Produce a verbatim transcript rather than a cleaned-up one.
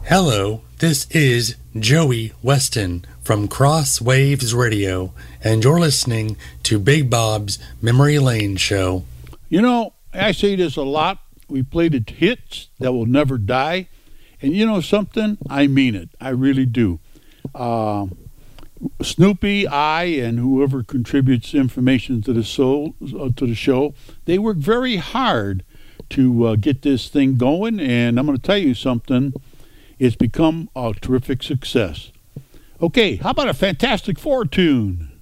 Hello, this is Joey Weston from Cross Waves Radio, and you're listening to Big Bob's Memory Lane Show. You know, I say this a lot. We play the hits that will never die. And you know something? I mean it. I really do. Uh, Snoopy, I, and whoever contributes information to the, soul, uh, to the show, they work very hard to uh, get this thing going. And I'm going to tell you something. It's become a terrific success. Okay, how about a Fantastic Four tune?